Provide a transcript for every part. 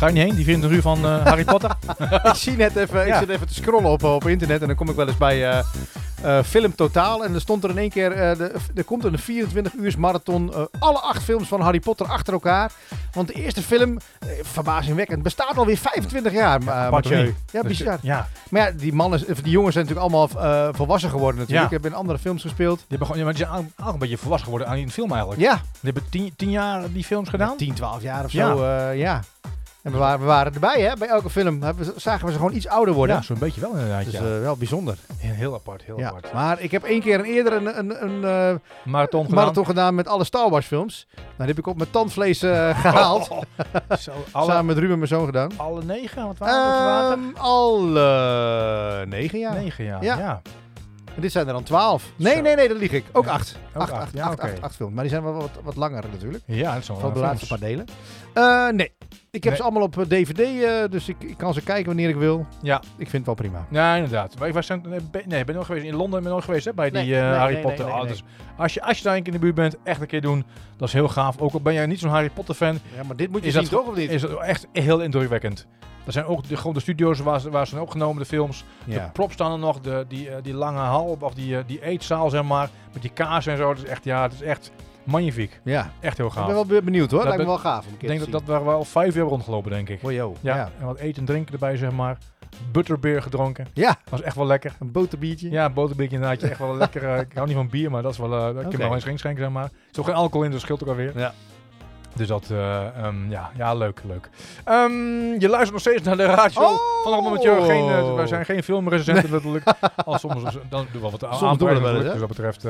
Ga je niet heen, die 24 uur van Harry Potter? Ik zie net even, ik zit even te scrollen op internet en dan kom ik wel eens bij Film Totaal. En er stond er in één keer, er komt een 24 uur marathon, alle 8 films van Harry Potter achter elkaar. Want de eerste film, verbazingwekkend, bestaat alweer 25 jaar, Mathieu. Ja, bizar. Ja. Maar ja, die jongens zijn natuurlijk allemaal volwassen geworden natuurlijk. Ja. Ik heb in andere films gespeeld. Die hebben gewoon, die zijn al een beetje volwassen geworden aan die film eigenlijk. Ja. Die hebben 10 jaar die films gedaan. 10, 12 jaar of Ja. zo, ja. En we waren erbij, hè? Bij elke film zagen we ze gewoon iets ouder worden. Ja, zo'n beetje wel inderdaad. Dus Ja. wel bijzonder. Heel apart, heel Ja. apart. Maar ik heb één keer eerder een Marathon gedaan met alle Star Wars films. Nou, die heb ik op mijn tandvlees gehaald. Zo, Samen met Ruben, mijn zoon, gedaan. alle 9? Wat waren het? Alle 9 jaar. 9 jaar, Ja. ja. En dit zijn er dan 12. Nee, Zo. dat lieg ik. Ook Ja. 8. Ook acht, ja, oké. 8 films. Maar die zijn wel wat langer natuurlijk. Ja, dat is wel Van de films. laatste paar delen. Nee. Ik heb Nee. ze allemaal op DVD, dus ik kan ze kijken wanneer ik wil. Ja. Ik vind het wel prima. Ja, inderdaad. Wij zijn, ik ben nog geweest in Londen, ben je nog geweest hè, bij die Harry Potter. nee. Dus als je daar een keer in de buurt bent, echt een keer doen. Dat is heel gaaf. Ook al ben jij niet zo'n Harry Potter fan, Ja, maar dit moet je is zien, dat toch? Of niet? is het echt heel indrukwekkend. Er zijn ook gewoon de studio's waar ze zijn opgenomen, de films. De Ja. props staan er nog, die lange hal of die eetzaal zeg maar, met die kaas en zo. Het is echt magnifiek. Ja. Echt heel Ik gaaf. ben wel benieuwd hoor. Dat Lijkt me ben- wel gaaf om een Ik keer denk te dat we wel 5 jaar rondgelopen, denk ik. zien. Oh, yo. Ja. Ja. En wat eten en drinken erbij zeg maar. Butterbeer gedronken. Ja. Was echt wel lekker. Een boterbiertje. Ja, boterbiertje inderdaad. Echt wel lekker. Ik hou niet van bier, maar dat is wel... ik heb nog eens schenken, zeg maar. Er is ook geen alcohol in, dus dat scheelt ook alweer. Ja. Dus dat, leuk. Je luistert nog steeds naar de radio van Rommel met Jurgen. Wij zijn geen filmrecensenten natuurlijk. Als soms dan doen we wat Soms doen we dat wel eens, natuurlijk. hè? Dus wat betreft...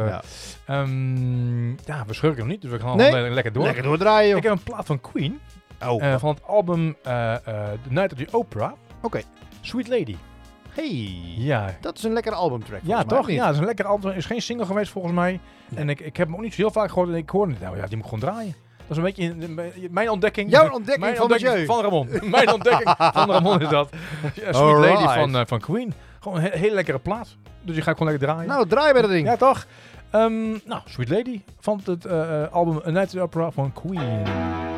Ja. we schurken nog niet, dus we gaan Nee. gewoon lekker door. Lekker doordraaien, joh. Ik heb een plaat van Queen. Oh. Van het album The Night of the Opera. Oké. Sweet Lady. Hey. Ja, Dat is een lekkere albumtrack. ja, volgens mij, toch? of niet? Ja, dat is een lekker album. Is geen single geweest volgens mij. Nee. En ik heb hem ook niet zo heel vaak gehoord. En ik hoorde het. Nou ja, die moet ik gewoon draaien. Dat is een beetje mijn ontdekking. Jouw ontdekking Mijn van ontdekking Mathieu. van Ramon. Mijn ontdekking van Ramon is dat. Sweet Lady van Queen. Gewoon een hele lekkere plaat. Dus die ga ik gewoon lekker draaien. Nou, draai bij dat ding. Ja, toch? Sweet Lady van het album A Night at the Opera van Queen.